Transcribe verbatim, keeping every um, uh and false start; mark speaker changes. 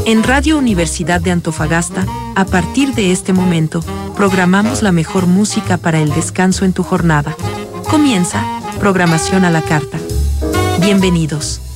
Speaker 1: En Radio Universidad de Antofagasta, a partir de este momento, programamos la mejor música para el descanso en tu jornada. Comienza Programación a la Carta. Bienvenidos.